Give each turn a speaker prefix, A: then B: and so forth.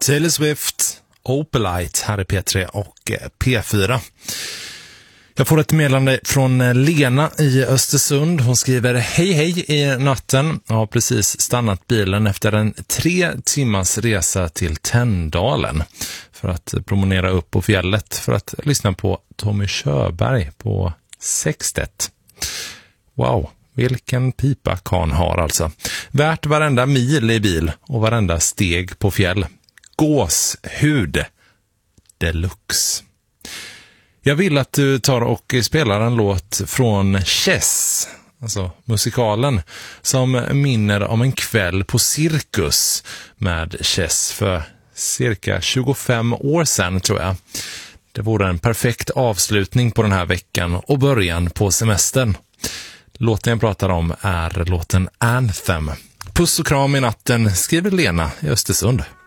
A: Taylor Swift, Opalite här i P3 och P4. Jag får ett meddelande från Lena i Östersund. Hon skriver: hej i natten. Jag har precis stannat bilen efter en 3 timmars resa till Tänndalen för att promenera upp på fjället för att lyssna på Tommy Körberg på sextet. Wow, vilken pipa kan har alltså. Värt varenda mil i bil och varenda steg på fjäll. Gåshud deluxe. Jag vill att du tar och spelar en låt från Chess, alltså musikalen, som minner om en kväll på cirkus med Chess för cirka 25 år sedan, tror jag. Det vore en perfekt avslutning på den här veckan och början på semestern. Låten jag pratar om är låten Anthem. Puss och kram i natten, skriver Lena i Östersund.